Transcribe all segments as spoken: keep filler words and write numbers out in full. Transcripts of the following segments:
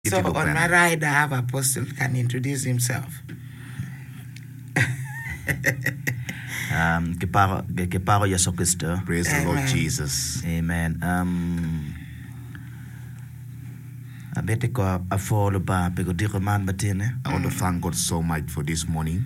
So on my right, I have Apostle can introduce himself. um, que paro, que paro Yesu Kristo. Praise Amen. the Lord Jesus. Amen. Um, abete ko afolo ba pego diko man batine. I want to thank God so much for this morning.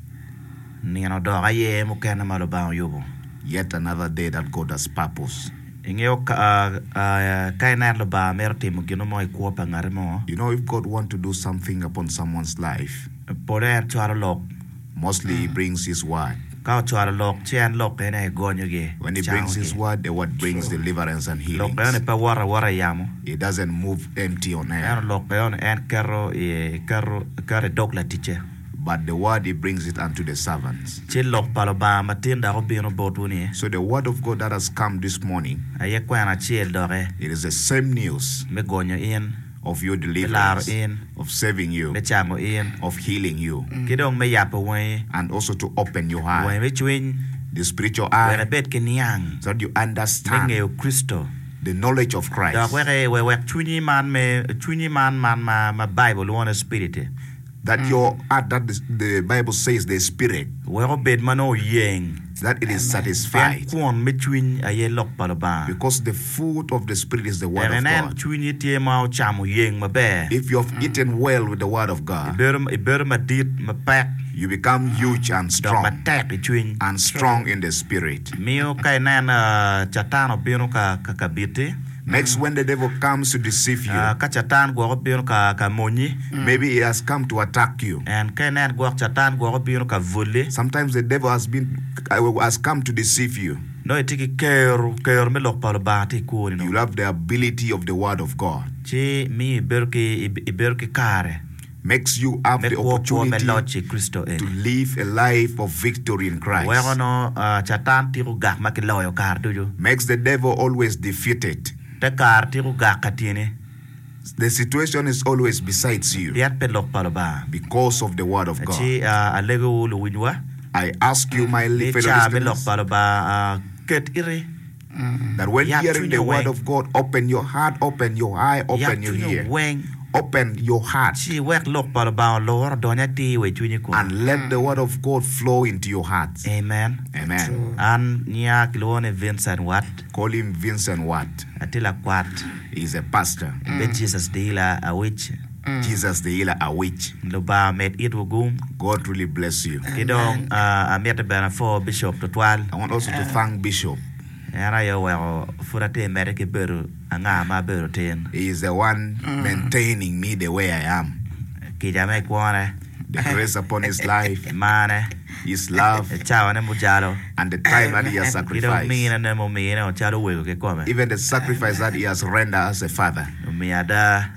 Ni ano do aye mo kana malo ba yobo. Yet another day that God has purpose. Ingeo ka kai na lo ba merti mo gino mo ikuo pa ngare mo. You know, if God want to do something upon someone's life, Poder chuaro lok. mostly He brings His word. Ka chuaro lok chian lok ene gonyo ge. When He brings His word, the word brings deliverance and healing. Lok ene pa wara wara yamo. It doesn't move empty on air. En lok en en karo e karo kare dok la tiche. But the word, He brings it unto the servants. Chi lok palo ba matin da obino botuni. So the word of God that has come this morning, Aye kwana chiel dore. it is the same news Me gonyo in. of your Me laro deliverance, in. of saving you, Me chamo in. of healing you, Kidong me yapo we. and also to open your We heart, me chwin. the spiritual We na eye, bet kenyang. so that you Me understand ngeo Kristo. the knowledge of Da Christ. we we we chwini man me chwini man man ma ma Bible one spirit. That your heart, that is, the Bible says, the spirit, We go bed mano yeng. that it is Fan satisfied. kwon me chwin aye lok palo ba. Because the food of the spirit is the word of Enen God. chwini tie ma chamo yeng ma be. If you have eaten well with the word of God, Iber iber ma dit ma pack. you become huge and Dok ma strong, tap chwin. and strong in the spirit. Mio kai nan chatano bino ka ka kabiti. Next, when the devil comes to deceive you, Ka chatan go bino ka ka monyi. maybe he has come to attack you. And kai nan go chatan go bino ka volle. Sometimes the devil has been has come to deceive you. No itiki keru keru me lok palo ba ti ko ni You no. have the ability of the word of God. Chi mi berke iberke kare. Makes you have Me the ko ko me opportunity lochi Kristo to en. live a life of victory in Christ. Wego no chatan ti ko gak makiloyo kar tuju. Makes the devil always defeated. Te kar ti ko gak katini. The situation is always besides you Diat pe lok palo ba. because of the word of God. Chi alego lu winwa. I ask you, my Ni fellow cha me lok listeners, palo ba ket iri. that when Ya hearing the tunyo word weng. of God, open your heart, open your eye, open your ear, weng. open your heart, Chi wek lok palo ba lor donya ti we chunyi ko. and let the word of God flow into your heart. Amen. Amen. An niya kilone Vincent Watt. Call him Vincent Watt. Atila kwat. He's a pastor. Be Jesus dila a witch. Jesus the healer, a witch. Lo ba met it wugum. God really bless you. Kidong a met bana for Bishop Totwal. I want also to thank Bishop. Era yo wero furate mereke beru anga ma beru ten. He is the one maintaining me the way I am. Kijame kwone. The grace upon his life, Mane. his love, Chao ne mujalo. and the time that he has Kidong mi sacrificed. na mo mi na chalo wego ke kome. Even the sacrifice that he has rendered as a father Mi ada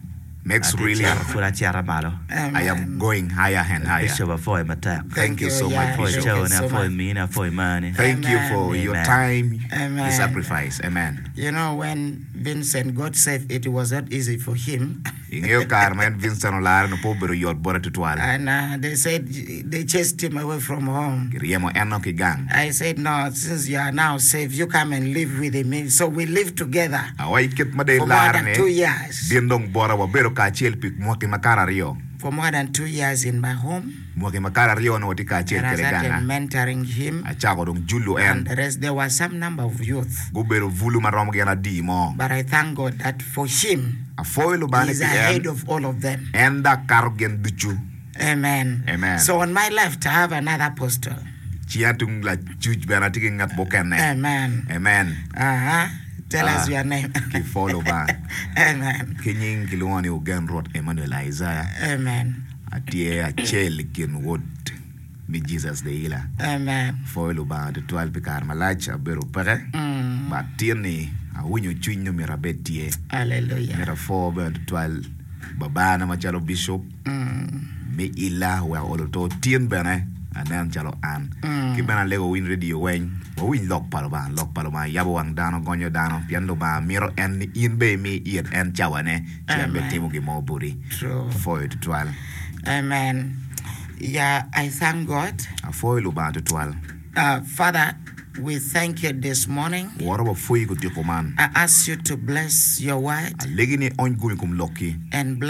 makes really fura chiara malo. I am going higher and higher. Bishop for mata. Thank you so much, For Bishop. chao Thank you na so for much. mi na for money. Thank you for Amen. your Amen. time, Amen. the sacrifice. Amen. You know, when Vincent got saved, it was not easy for him. Ingeo Carmen Vincent Olar no pobero yot bora tutwal. And uh, they said they chased him away from home. Riemo eno kigang. I said, no, since you are now saved, you come and live with me. So we live together Awai kit made for more lar than two ne. years. Dindong bora wa bero ka chel pik mwaki makara rio. For more than two years in my home. Mwaki makara rio no wati ka chel And I kere started ganga. mentoring him. Achako dong julu And en. the rest, there was some number of youth. Gubero vulu marom gena di mo. But I thank God that for him, Afoy lo bane he's ki ahead en. of all of them. Enda karogen duchu. Amen. Amen. So on my left, I have another apostle. Chiantung la chuj bana tiki ngat bokene. Amen. Amen. Uh-huh. Tell Ah, us your name. Ki follow ba. Amen. Kinying kilwani ugen rot Emmanuel Isaiah. Amen. Atie a chel kin wood. Mi Jesus the healer. Amen. Foilu ba de twelve pikar malach abero pere. Mm. Ba tieni a winyo chunyo mirabetie. Hallelujah. Mira four ba de twelve. Babana machalo bishop. Mm. Me ila wa oloto tien bene. Anan chalo an. Mm. Kibana lego win radio wen. Wa win lock palo ba lock palo ba yabo wang dano gonyo dano piando ba miro en in be me iet en chawane. Chiambe Amen. timu ki mo buri. True. Four to twelve. Amen. Yeah, I thank God. A foilu ba to twelve. Uh, Father, We thank you this morning. Wara ba foi ko ti ko man. I ask you to bless your word A legi ni on gumi kum lokki. and bless